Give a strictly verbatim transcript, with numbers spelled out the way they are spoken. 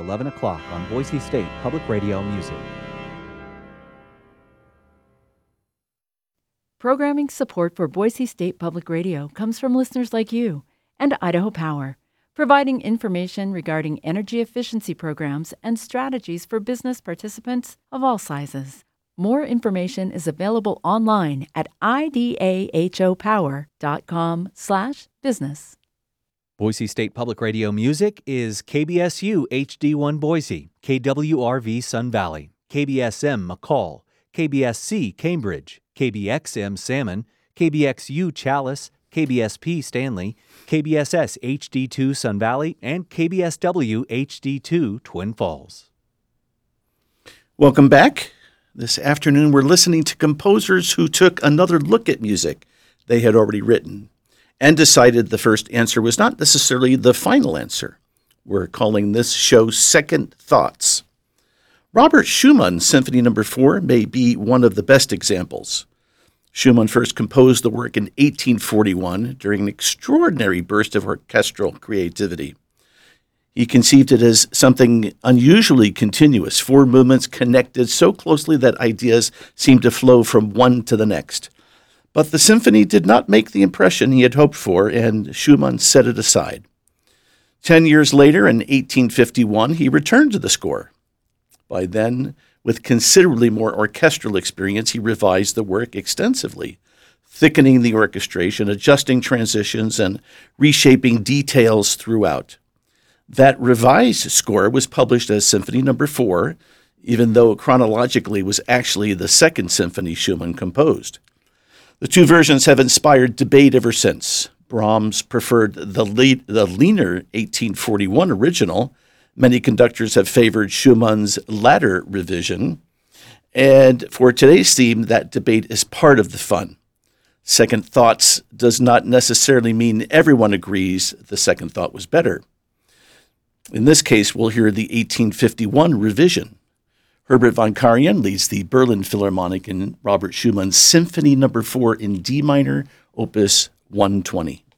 eleven o'clock on Boise State Public Radio Music. Programming support for Boise State Public Radio comes from listeners like you and Idaho Power, providing information regarding energy efficiency programs and strategies for business participants of all sizes. More information is available online at idahopower.com slash business. Boise State Public Radio Music is K B S U H D one Boise, K W R V Sun Valley, K B S M McCall, K B S C Cambridge, K B X M Salmon, K B X U Chalice, K B S P Stanley, K B S S H D two Sun Valley, and K B S W H D two Twin Falls. Welcome back. This afternoon we're listening to composers who took another look at music they had already written and decided the first answer was not necessarily the final answer. We're calling this show Second Thoughts. Robert Schumann's Symphony Number four may be one of the best examples. Schumann first composed the work in eighteen forty-one during an extraordinary burst of orchestral creativity. He conceived it as something unusually continuous, four movements connected so closely that ideas seemed to flow from one to the next. But the symphony did not make the impression he had hoped for, and Schumann set it aside. Ten years later, in eighteen fifty-one, he returned to the score. By then, with considerably more orchestral experience, he revised the work extensively, thickening the orchestration, adjusting transitions, and reshaping details throughout. That revised score was published as Symphony Number four, even though chronologically it was actually the second symphony Schumann composed. The two versions have inspired debate ever since. Brahms preferred the, lead, the leaner eighteen forty-one original. Many conductors have favored Schumann's latter revision. And for today's theme, that debate is part of the fun. Second thoughts does not necessarily mean everyone agrees the second thought was better. In this case, we'll hear the eighteen fifty-one revision. Herbert von Karajan leads the Berlin Philharmonic in Robert Schumann's Symphony Number four in D minor, Opus one twenty.